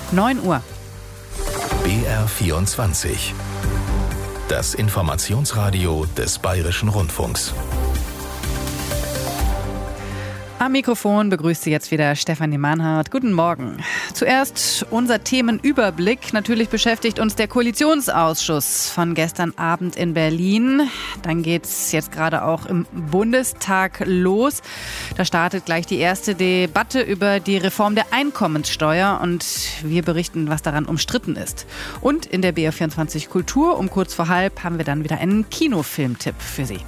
9 Uhr. BR24. Das Informationsradio des Bayerischen Rundfunks. Am Mikrofon begrüßt Sie jetzt wieder Stefanie Mahnhardt. Guten Morgen. Zuerst unser Themenüberblick. Natürlich beschäftigt uns der Koalitionsausschuss von gestern Abend in Berlin. Dann geht es jetzt gerade auch im Bundestag los. Da startet gleich die erste Debatte über die Reform der Einkommenssteuer und wir berichten, was daran umstritten ist. Und in der BR24 Kultur um kurz vor halb haben wir dann wieder einen Kinofilmtipp für Sie.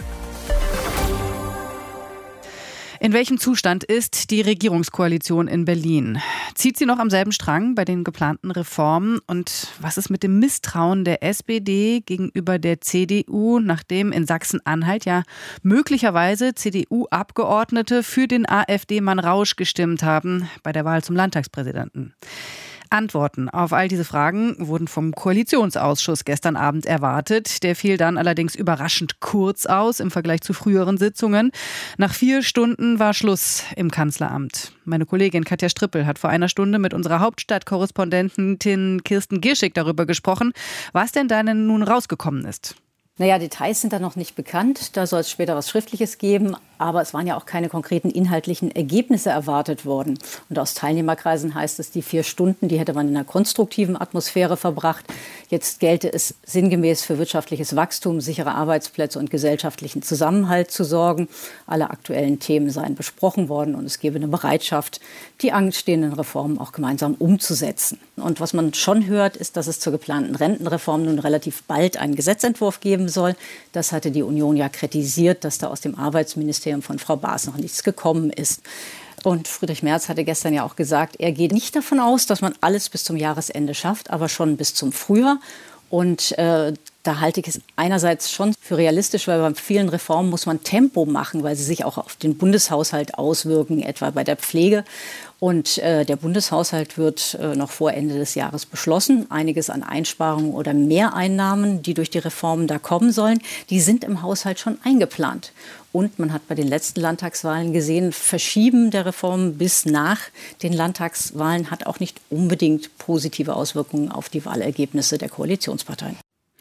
In welchem Zustand ist die Regierungskoalition in Berlin? Zieht sie noch am selben Strang bei den geplanten Reformen? Und was ist mit dem Misstrauen der SPD gegenüber der CDU, nachdem in Sachsen-Anhalt ja möglicherweise CDU-Abgeordnete für den AfD-Mann Rausch gestimmt haben bei der Wahl zum Landtagspräsidenten? Antworten auf all diese Fragen wurden vom Koalitionsausschuss gestern Abend erwartet. Der fiel dann allerdings überraschend kurz aus im Vergleich zu früheren Sitzungen. Nach 4 Stunden war Schluss im Kanzleramt. Meine Kollegin Katja Strippel hat vor einer Stunde mit unserer Hauptstadtkorrespondentin Kirsten Gierschig darüber gesprochen, was denn da nun rausgekommen ist. Naja, Details sind da noch nicht bekannt. Da soll es später was Schriftliches geben. Aber es waren ja auch keine konkreten inhaltlichen Ergebnisse erwartet worden. Und aus Teilnehmerkreisen heißt es, die 4 Stunden, die hätte man in einer konstruktiven Atmosphäre verbracht. Jetzt gelte es sinngemäß für wirtschaftliches Wachstum, sichere Arbeitsplätze und gesellschaftlichen Zusammenhalt zu sorgen. Alle aktuellen Themen seien besprochen worden und es gebe eine Bereitschaft, die anstehenden Reformen auch gemeinsam umzusetzen. Und was man schon hört, ist, dass es zur geplanten Rentenreform nun relativ bald einen Gesetzentwurf geben soll. Das hatte die Union ja kritisiert, dass da aus dem Arbeitsministerium von Frau Baas noch nichts gekommen ist. Und Friedrich Merz hatte gestern ja auch gesagt, er geht nicht davon aus, dass man alles bis zum Jahresende schafft, aber schon bis zum Frühjahr. Und da halte ich es einerseits schon für realistisch, weil bei vielen Reformen muss man Tempo machen, weil sie sich auch auf den Bundeshaushalt auswirken, etwa bei der Pflege. Und der Bundeshaushalt wird noch vor Ende des Jahres beschlossen. Einiges an Einsparungen oder Mehreinnahmen, die durch die Reformen da kommen sollen, die sind im Haushalt schon eingeplant. Und man hat bei den letzten Landtagswahlen gesehen, Verschieben der Reformen bis nach den Landtagswahlen hat auch nicht unbedingt positive Auswirkungen auf die Wahlergebnisse der Koalitionsparteien.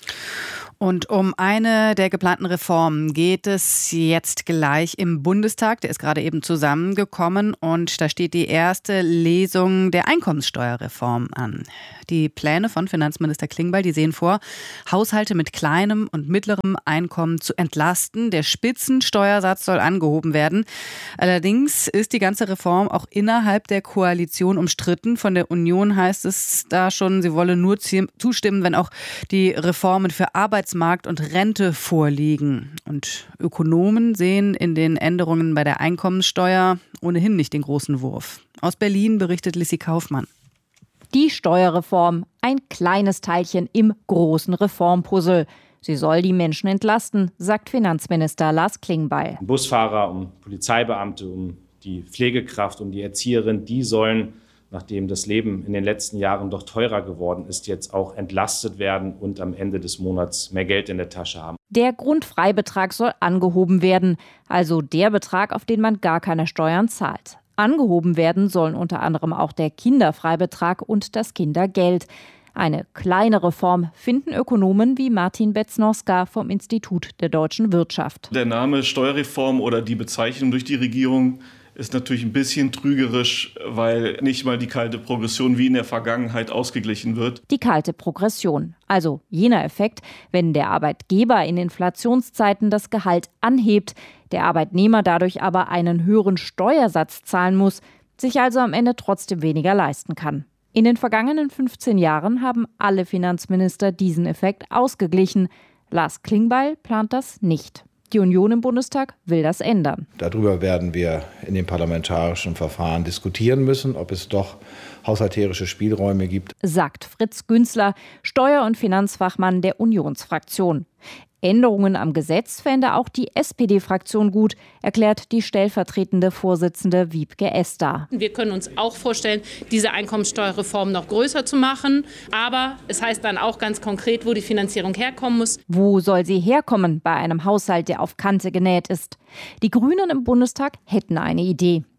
Und um eine der geplanten Reformen geht es jetzt gleich im Bundestag. Der ist gerade eben zusammengekommen und da steht die erste Lesung der Einkommenssteuerreform an. Die Pläne von Finanzminister Klingbeil, die sehen vor, Haushalte mit kleinem und mittlerem Einkommen zu entlasten. Der Spitzensteuersatz soll angehoben werden. Allerdings ist die ganze Reform auch innerhalb der Koalition umstritten. Von der Union heißt es da schon, sie wolle nur zustimmen, wenn auch die Reformen für Arbeitsmarkt und Rente vorliegen. Und Ökonomen sehen in den Änderungen bei der Einkommenssteuer ohnehin nicht den großen Wurf. Aus Berlin berichtet Lissy Kaufmann. Die Steuerreform, ein kleines Teilchen im großen Reformpuzzle. Sie soll die Menschen entlasten, sagt Finanzminister Lars Klingbeil. Busfahrer, um Polizeibeamte, um die Pflegekraft, um die Erzieherin, die sollen, nachdem das Leben in den letzten Jahren doch teurer geworden ist, jetzt auch entlastet werden und am Ende des Monats mehr Geld in der Tasche haben. Der Grundfreibetrag soll angehoben werden, also der Betrag, auf den man gar keine Steuern zahlt. Angehoben werden sollen unter anderem auch der Kinderfreibetrag und das Kindergeld. Eine kleine Reform finden Ökonomen wie Martin Betznoska vom Institut der deutschen Wirtschaft. Der Name Steuerreform oder die Bezeichnung durch die Regierung ist natürlich ein bisschen trügerisch, weil nicht mal die kalte Progression wie in der Vergangenheit ausgeglichen wird. Die kalte Progression, also jener Effekt, wenn der Arbeitgeber in Inflationszeiten das Gehalt anhebt, der Arbeitnehmer dadurch aber einen höheren Steuersatz zahlen muss, sich also am Ende trotzdem weniger leisten kann. In den vergangenen 15 Jahren haben alle Finanzminister diesen Effekt ausgeglichen. Lars Klingbeil plant das nicht. Die Union im Bundestag will das ändern. Darüber werden wir in dem parlamentarischen Verfahren diskutieren müssen, ob es doch haushalterische Spielräume gibt, sagt Fritz Günzler, Steuer- und Finanzfachmann der Unionsfraktion. Änderungen am Gesetz fände auch die SPD-Fraktion gut, erklärt die stellvertretende Vorsitzende Wiebke Esser. Wir können uns auch vorstellen, diese Einkommensteuerreform noch größer zu machen. Aber es heißt dann auch ganz konkret, wo die Finanzierung herkommen muss. Wo soll sie herkommen bei einem Haushalt, der auf Kante genäht ist? Die Grünen im Bundestag hätten eine Idee.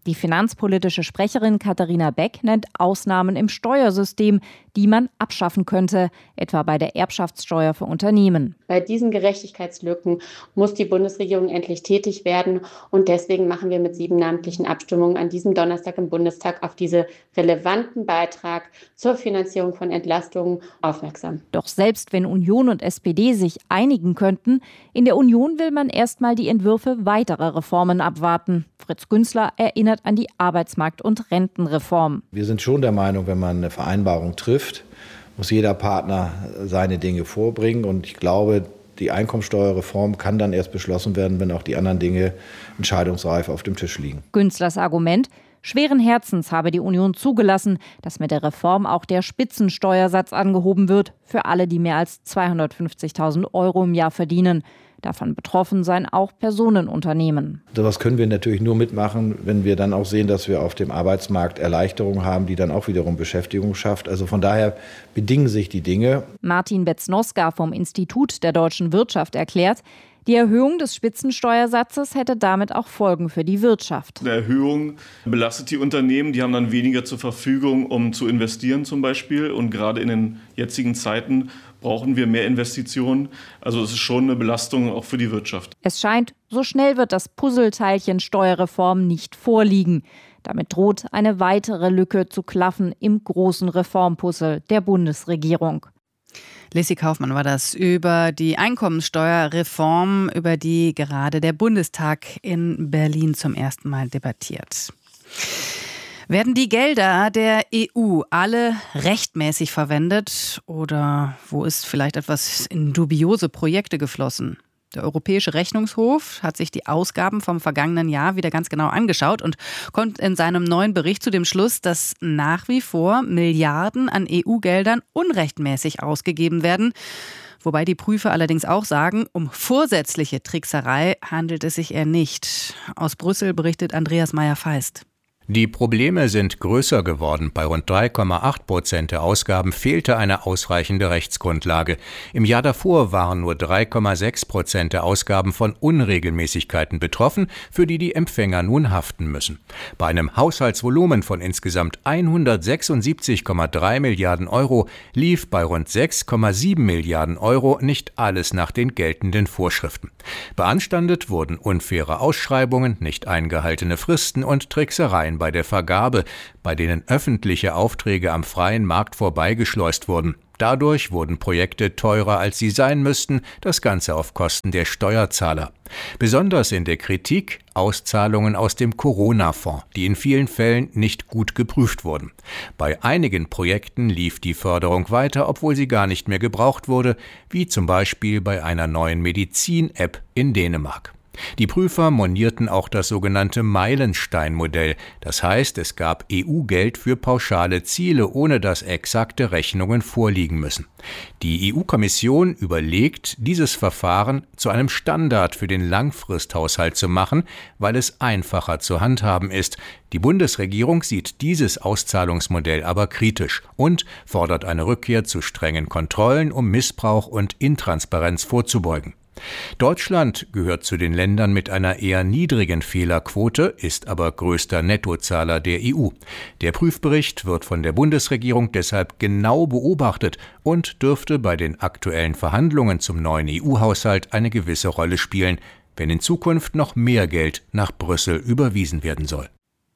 Die finanzpolitische Sprecherin Katharina Beck nennt Ausnahmen im Steuersystem, die man abschaffen könnte, etwa bei der Erbschaftssteuer für Unternehmen. Bei diesen Gerechtigkeitslücken muss die Bundesregierung endlich tätig werden. Und deswegen machen wir mit 7 namentlichen Abstimmungen an diesem Donnerstag im Bundestag auf diesen relevanten Beitrag zur Finanzierung von Entlastungen aufmerksam. Doch selbst wenn Union und SPD sich einigen könnten, in der Union will man erstmal die Entwürfe weiterer Reformen abwarten. Fritz Günzler erinnert an die Arbeitsmarkt- und Rentenreform. Wir sind schon der Meinung, wenn man eine Vereinbarung trifft, muss jeder Partner seine Dinge vorbringen. Und ich glaube, die Einkommensteuerreform kann dann erst beschlossen werden, wenn auch die anderen Dinge entscheidungsreif auf dem Tisch liegen. Günzlers Argument: Schweren Herzens habe die Union zugelassen, dass mit der Reform auch der Spitzensteuersatz angehoben wird für alle, die mehr als 250.000 € im Jahr verdienen. Davon betroffen seien auch Personenunternehmen. Das können wir natürlich nur mitmachen, wenn wir dann auch sehen, dass wir auf dem Arbeitsmarkt Erleichterungen haben, die dann auch wiederum Beschäftigung schafft. Also von daher bedingen sich die Dinge. Martin Betznoska vom Institut der deutschen Wirtschaft erklärt, die Erhöhung des Spitzensteuersatzes hätte damit auch Folgen für die Wirtschaft. Eine Erhöhung belastet die Unternehmen, die haben dann weniger zur Verfügung, um zu investieren zum Beispiel. Und gerade in den jetzigen Zeiten brauchen wir mehr Investitionen. Also es ist schon eine Belastung auch für die Wirtschaft. Es scheint, so schnell wird das Puzzleteilchen Steuerreform nicht vorliegen. Damit droht eine weitere Lücke zu klaffen im großen Reformpuzzle der Bundesregierung. Lissy Kaufmann war das über die Einkommensteuerreform, über die gerade der Bundestag in Berlin zum ersten Mal debattiert. Werden die Gelder der EU alle rechtmäßig verwendet oder wo ist vielleicht etwas in dubiose Projekte geflossen? Der Europäische Rechnungshof hat sich die Ausgaben vom vergangenen Jahr wieder ganz genau angeschaut und kommt in seinem neuen Bericht zu dem Schluss, dass nach wie vor Milliarden an EU-Geldern unrechtmäßig ausgegeben werden. Wobei die Prüfer allerdings auch sagen, um vorsätzliche Trickserei handelt es sich eher nicht. Aus Brüssel berichtet Andreas Meyer-Feist. Die Probleme sind größer geworden. Bei rund 3,8% der Ausgaben fehlte eine ausreichende Rechtsgrundlage. Im Jahr davor waren nur 3,6% der Ausgaben von Unregelmäßigkeiten betroffen, für die die Empfänger nun haften müssen. Bei einem Haushaltsvolumen von insgesamt 176,3 Milliarden Euro lief bei rund 6,7 Milliarden Euro nicht alles nach den geltenden Vorschriften. Beanstandet wurden unfaire Ausschreibungen, nicht eingehaltene Fristen und Tricksereien bei der Vergabe, bei denen öffentliche Aufträge am freien Markt vorbeigeschleust wurden. Dadurch wurden Projekte teurer, als sie sein müssten, das Ganze auf Kosten der Steuerzahler. Besonders in der Kritik Auszahlungen aus dem Corona-Fonds, die in vielen Fällen nicht gut geprüft wurden. Bei einigen Projekten lief die Förderung weiter, obwohl sie gar nicht mehr gebraucht wurde, wie zum Beispiel bei einer neuen Medizin-App in Dänemark. Die Prüfer monierten auch das sogenannte Meilenstein-Modell. Das heißt, es gab EU-Geld für pauschale Ziele, ohne dass exakte Rechnungen vorliegen müssen. Die EU-Kommission überlegt, dieses Verfahren zu einem Standard für den Langfristhaushalt zu machen, weil es einfacher zu handhaben ist. Die Bundesregierung sieht dieses Auszahlungsmodell aber kritisch und fordert eine Rückkehr zu strengen Kontrollen, um Missbrauch und Intransparenz vorzubeugen. Deutschland gehört zu den Ländern mit einer eher niedrigen Fehlerquote, ist aber größter Nettozahler der EU. Der Prüfbericht wird von der Bundesregierung deshalb genau beobachtet und dürfte bei den aktuellen Verhandlungen zum neuen EU-Haushalt eine gewisse Rolle spielen, wenn in Zukunft noch mehr Geld nach Brüssel überwiesen werden soll.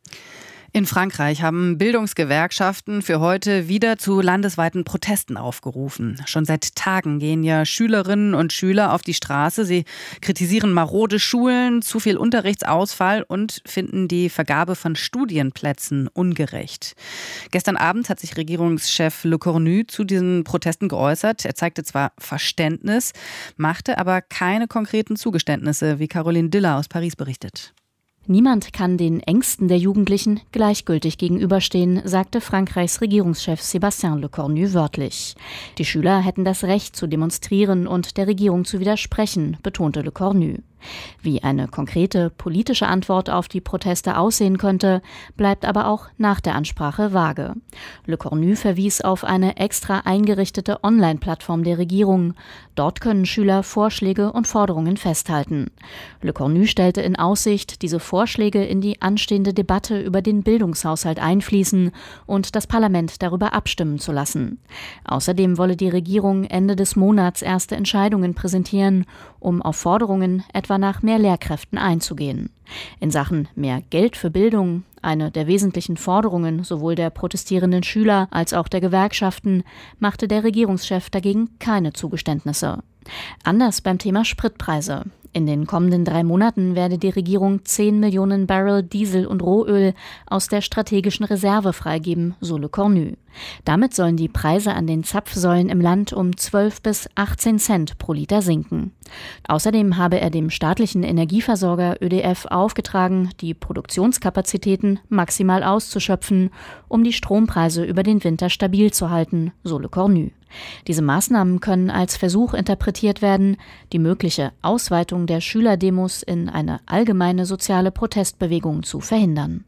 In Frankreich haben Bildungsgewerkschaften für heute wieder zu landesweiten Protesten aufgerufen. Schon seit Tagen gehen ja Schülerinnen und Schüler auf die Straße. Sie kritisieren marode Schulen, zu viel Unterrichtsausfall und finden die Vergabe von Studienplätzen ungerecht. Gestern Abend hat sich Regierungschef Le Cornu zu diesen Protesten geäußert. Er zeigte zwar Verständnis, machte aber keine konkreten Zugeständnisse, wie Caroline Diller aus Paris berichtet. Niemand kann den Ängsten der Jugendlichen gleichgültig gegenüberstehen, sagte Frankreichs Regierungschef Sébastien Lecornu wörtlich. Die Schüler hätten das Recht zu demonstrieren und der Regierung zu widersprechen, betonte Lecornu. Wie eine konkrete politische Antwort auf die Proteste aussehen könnte, bleibt aber auch nach der Ansprache vage. Le Cornu verwies auf eine extra eingerichtete Online-Plattform der Regierung. Dort können Schüler Vorschläge und Forderungen festhalten. Le Cornu stellte in Aussicht, diese Vorschläge in die anstehende Debatte über den Bildungshaushalt einfließen und das Parlament darüber abstimmen zu lassen. Außerdem wolle die Regierung Ende des Monats erste Entscheidungen präsentieren, um auf Forderungen etwa nach mehr Lehrkräften einzugehen. In Sachen mehr Geld für Bildung, eine der wesentlichen Forderungen sowohl der protestierenden Schüler als auch der Gewerkschaften, machte der Regierungschef dagegen keine Zugeständnisse. Anders beim Thema Spritpreise. In den kommenden 3 Monaten werde die Regierung 10 Millionen Barrel Diesel und Rohöl aus der strategischen Reserve freigeben, so Le Cornu. Damit sollen die Preise an den Zapfsäulen im Land um 12 bis 18 Cent pro Liter sinken. Außerdem habe er dem staatlichen Energieversorger ÖDF aufgetragen, die Produktionskapazitäten maximal auszuschöpfen, um die Strompreise über den Winter stabil zu halten, so Le Cornu. Diese Maßnahmen können als Versuch interpretiert werden, die mögliche Ausweitung der Schülerdemos in eine allgemeine soziale Protestbewegung zu verhindern.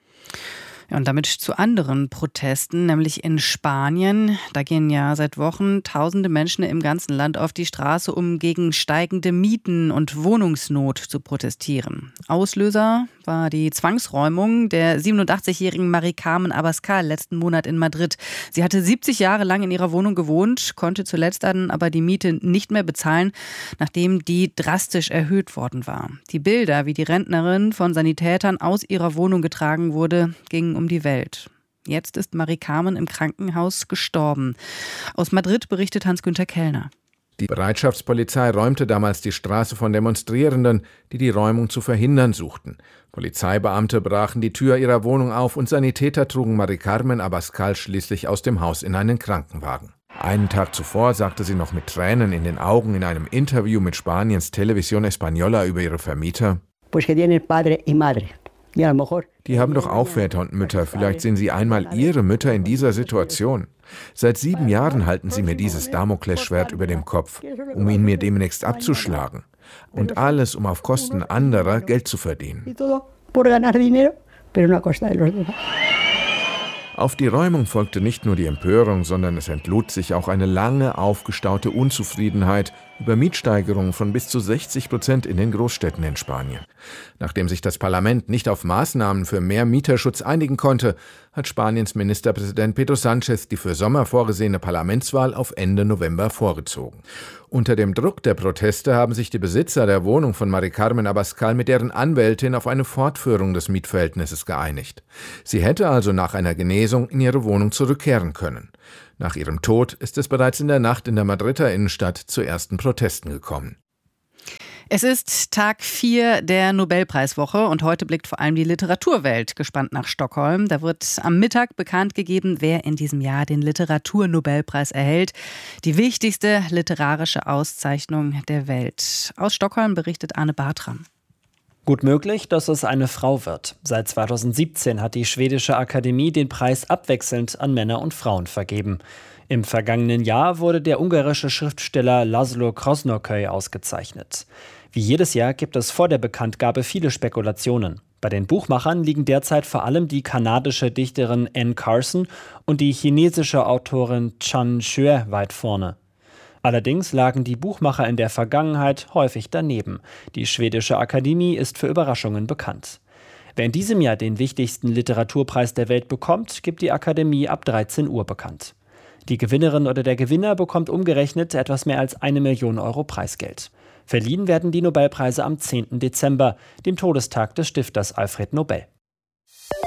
Ja, und damit zu anderen Protesten, nämlich in Spanien. Da gehen ja seit Wochen tausende Menschen im ganzen Land auf die Straße, um gegen steigende Mieten und Wohnungsnot zu protestieren. Auslöser war die Zwangsräumung der 87-jährigen Mari Carmen Abascal letzten Monat in Madrid. Sie hatte 70 Jahre lang in ihrer Wohnung gewohnt, konnte zuletzt dann aber die Miete nicht mehr bezahlen, nachdem die drastisch erhöht worden war. Die Bilder, wie die Rentnerin von Sanitätern aus ihrer Wohnung getragen wurde, gingen um die Welt. Jetzt ist Mari Carmen im Krankenhaus gestorben. Aus Madrid berichtet Hans-Günther Kellner. Die Bereitschaftspolizei räumte damals die Straße von Demonstrierenden, die die Räumung zu verhindern suchten. Polizeibeamte brachen die Tür ihrer Wohnung auf und Sanitäter trugen Mari Carmen Abascal schließlich aus dem Haus in einen Krankenwagen. Einen Tag zuvor sagte sie noch mit Tränen in den Augen in einem Interview mit Spaniens Televisión Española über ihre Vermieter: Die haben doch auch Väter und Mütter, vielleicht sehen sie einmal ihre Mütter in dieser Situation. Seit 7 Jahren halten sie mir dieses Damoklesschwert über dem Kopf, um ihn mir demnächst abzuschlagen. Und alles, um auf Kosten anderer Geld zu verdienen. Auf die Räumung folgte nicht nur die Empörung, sondern es entlud sich auch eine lange aufgestaute Unzufriedenheit über Mietsteigerungen von bis zu 60% in den Großstädten in Spanien. Nachdem sich das Parlament nicht auf Maßnahmen für mehr Mieterschutz einigen konnte, hat Spaniens Ministerpräsident Pedro Sánchez die für Sommer vorgesehene Parlamentswahl auf Ende November vorgezogen. Unter dem Druck der Proteste haben sich die Besitzer der Wohnung von Mari Carmen Abascal mit deren Anwältin auf eine Fortführung des Mietverhältnisses geeinigt. Sie hätte also nach einer Genesung in ihre Wohnung zurückkehren können. Nach ihrem Tod ist es bereits in der Nacht in der Madrider Innenstadt zu ersten Protesten gekommen. Es ist Tag 4 der Nobelpreiswoche und heute blickt vor allem die Literaturwelt gespannt nach Stockholm. Da wird am Mittag bekannt gegeben, wer in diesem Jahr den Literaturnobelpreis erhält. Die wichtigste literarische Auszeichnung der Welt. Aus Stockholm berichtet Arne Bartram. Gut möglich, dass es eine Frau wird. Seit 2017 hat die schwedische Akademie den Preis abwechselnd an Männer und Frauen vergeben. Im vergangenen Jahr wurde der ungarische Schriftsteller Laszlo Krasznahorkai ausgezeichnet. Wie jedes Jahr gibt es vor der Bekanntgabe viele Spekulationen. Bei den Buchmachern liegen derzeit vor allem die kanadische Dichterin Anne Carson und die chinesische Autorin Chan Xue weit vorne. Allerdings lagen die Buchmacher in der Vergangenheit häufig daneben. Die schwedische Akademie ist für Überraschungen bekannt. Wer in diesem Jahr den wichtigsten Literaturpreis der Welt bekommt, gibt die Akademie ab 13 Uhr bekannt. Die Gewinnerin oder der Gewinner bekommt umgerechnet etwas mehr als 1 Million Euro Preisgeld. Verliehen werden die Nobelpreise am 10. Dezember, dem Todestag des Stifters Alfred Nobel.